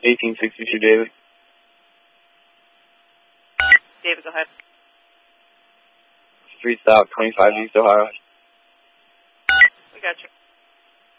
1862 David. David, go ahead. Street stop 25 East Ohio.